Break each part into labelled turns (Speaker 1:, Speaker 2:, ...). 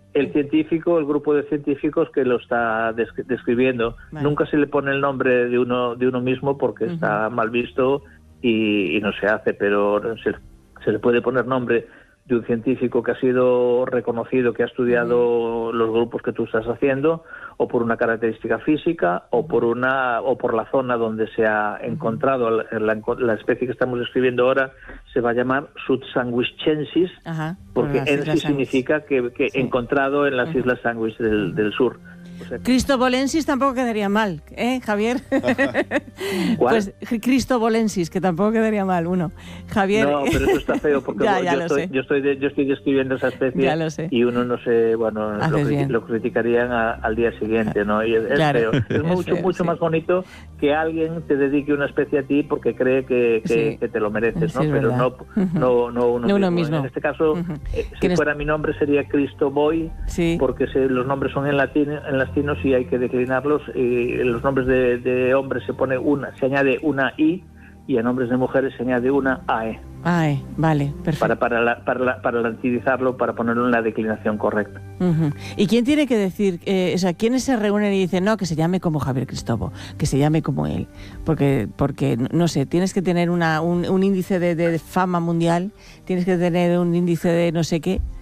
Speaker 1: el científico, el grupo de científicos que lo está describiendo. Vale. Nunca se le pone el nombre de uno mismo porque está mal visto y no se hace, pero se le puede poner nombre de un científico que ha sido reconocido, que ha estudiado los grupos que tú estás haciendo, o por una característica física, o por la zona donde se ha encontrado. La especie que estamos describiendo ahora se va a llamar Sud-Sandwichensis, porque en sí significa que encontrado en las Islas Sandwich del sur. O sea,
Speaker 2: Cristobolensis tampoco quedaría mal, Javier?
Speaker 1: ¿Cuál?
Speaker 2: Pues Cristobolensis, que tampoco quedaría mal uno. Javier.
Speaker 1: No, pero eso está feo porque yo estoy describiendo esa especie y uno no sé, bueno, lo criticarían al día siguiente, ¿no? Y es feo. Es mucho más bonito que alguien te dedique una especie a ti porque cree que te lo mereces, ¿no? Pero no uno mismo. En este caso, si fuera mi nombre sería Cristoboy, porque los nombres son en latinos y hay que declinarlos, y en los nombres de hombres se añade una I, y a nombres de mujeres se añade una AE.
Speaker 2: AE, vale, perfecto.
Speaker 1: Para lancidizarlo, para ponerlo en la declinación correcta.
Speaker 2: ¿Y quién tiene que decir, quiénes se reúnen y dicen, no, que se llame como Javier Cristobo, que se llame como él? Porque no sé, tienes que tener un índice de fama mundial, tienes que tener un índice de no sé qué.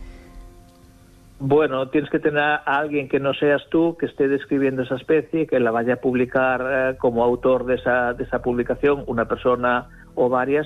Speaker 1: Bueno, tienes que tener a alguien que no seas tú, que esté describiendo esa especie, que la vaya a publicar como autor de esa publicación, una persona o varias,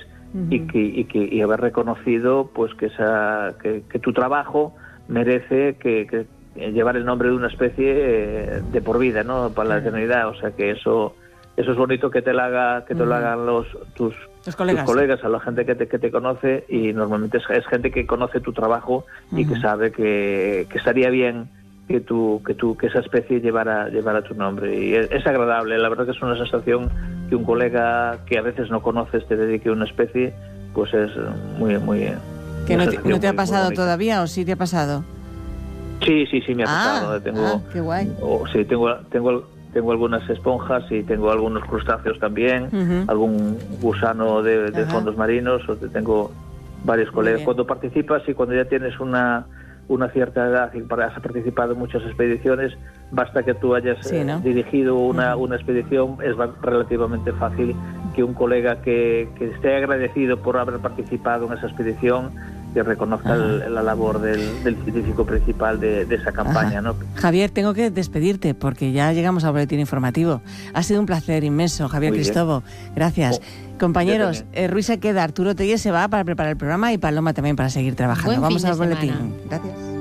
Speaker 1: y haber reconocido pues que tu trabajo merece que llevar el nombre de una especie de por vida, ¿no? Para la eternidad. O sea que eso es bonito que te lo hagan tus colegas, a la gente que te conoce, y normalmente es gente que conoce tu trabajo y que sabe que estaría bien que esa especie llevara tu nombre, y es agradable. La verdad que es una sensación que un colega que a veces no conoces te dedique a una especie, pues es muy
Speaker 2: ¿Que no te ha pasado todavía o sí te ha pasado?
Speaker 1: Sí, me ha pasado.
Speaker 2: Qué guay.
Speaker 1: Sí, tengo algunas esponjas y tengo algunos crustáceos también, algún gusano de fondos marinos, tengo varios colegas. Cuando participas y cuando ya tienes una cierta edad y has participado en muchas expediciones, basta que tú hayas dirigido una expedición, es relativamente fácil que un colega que esté agradecido por haber participado en esa expedición, que reconozca la labor del científico principal de esa campaña, ¿no?
Speaker 2: Javier, tengo que despedirte porque ya llegamos al boletín informativo. Ha sido un placer inmenso, Javier Cristobo. Gracias. Compañeros, Ruiz se queda, Arturo Telles se va para preparar el programa y Paloma también para seguir trabajando. Vamos al boletín. Gracias.